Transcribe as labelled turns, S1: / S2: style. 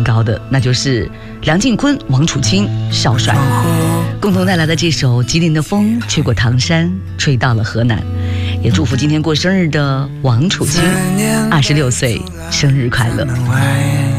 S1: 高的，那就是梁靖昆、王楚钦少帅共同带来的这首《吉林的风吹过唐山，吹到了河南》。也祝福今天过生日的王楚钦26岁生日快乐。